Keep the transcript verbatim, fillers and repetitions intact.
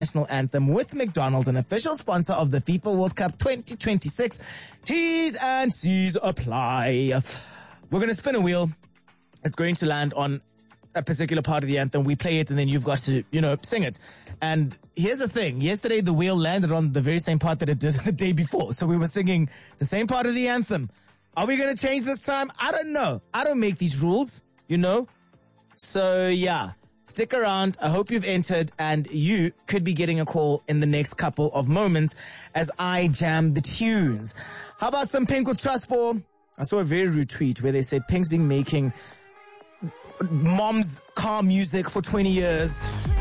national anthem with McDonald's, an official sponsor of the FIFA World Cup twenty twenty-six. T's and C's apply. We're going to spin a wheel. It's going to land on a particular part of the anthem. We play it and then you've got to, you know, sing it. And here's the thing. Yesterday the wheel landed on the very same part that it did the day before. So we were singing the same part of the anthem. Are we going to change this time? I don't know. I don't make these rules, you know. So yeah. Stick around. I hope you've entered and you could be getting a call in the next couple of moments as I jam the tunes. How about some Pink with Trust Fall? I saw a very rude tweet where they said Pink's been making mom's car music for twenty years.